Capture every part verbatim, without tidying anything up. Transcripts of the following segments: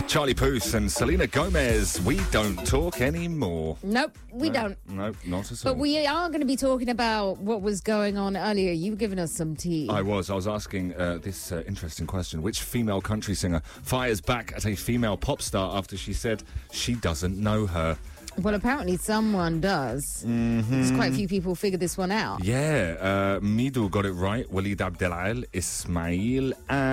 Charlie Puth and Selena Gomez. We don't talk anymore. Nope, we no, don't. Nope, not at all. But we are going to be talking about what was going on earlier. You were giving us some tea. I was. I was asking uh, this uh, interesting question. Which female country singer fires back at a female pop star after she said she doesn't know her? Well, apparently someone does. Mm-hmm. There's quite a few people figured this one out. Yeah, uh, Midu got it right. Walid Abdelal, Ismail,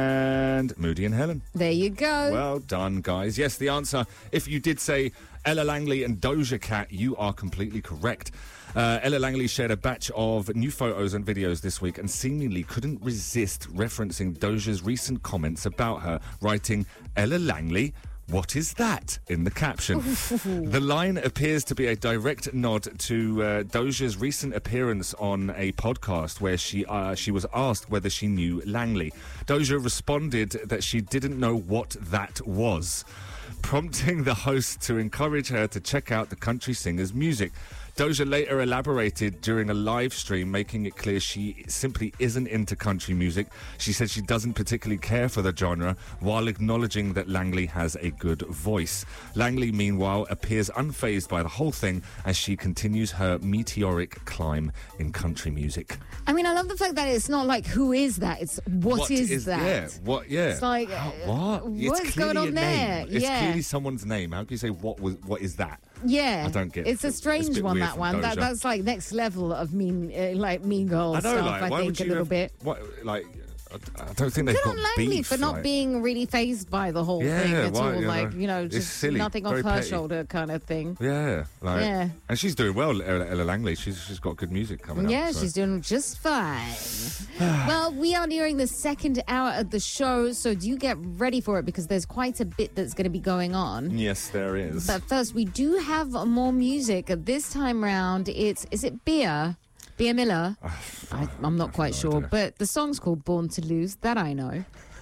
and Moody and Helen. There you go. Well done, guys. Yes, the answer, if you did say Ella Langley and Doja Cat, you are completely correct. Uh, Ella Langley shared a batch of new photos and videos this week and seemingly couldn't resist referencing Doja's recent comments about her, writing, Ella Langley? What is that? In the caption. The line appears to be a direct nod to uh, Doja's recent appearance on a podcast where she uh, she was asked whether she knew Langley. Doja responded that she didn't know what that was, prompting the host to encourage her to check out the country singer's music. Doja later elaborated during a live stream, making it clear she simply isn't into country music. She said she doesn't particularly care for the genre, while acknowledging that Langley has a good voice. Langley, meanwhile, appears unfazed by the whole thing as she continues her meteoric climb in country music. I mean, I love the fact that it's not like, who is that? It's what, What is, is that? Yeah, what? Yeah. It's like, How- uh, what? what's it's going clearly on a there? name. It's Yeah. clearly someone's name. How can you say what was? What is that? Yeah, I don't get it's it. a It's a strange bit one. weird That from one, that, Doja. that's like next level of mean, uh, like mean girl I know, stuff. like, I why think would a you little have, bit. What, like, I, I don't think they've Good got on Langley beef, for not like- being really phased by the whole Yeah, thing at why, all. you Like, know, you know, it's just silly, nothing off very her petty. shoulder kind of thing. Yeah, like, Yeah. and she's doing well, Ella, Ella Langley. She's she's got good music coming Yeah, up. so. she's doing just fine. Well, we are nearing the second hour of the show, so do you get ready for it because there's quite a bit that's going to be going on. Yes, there is. But first, we do have more music. This time round, it's, is it Bia? Bia Miller? I, I'm not quite no sure, idea. but the song's called Born to Lose. That I know.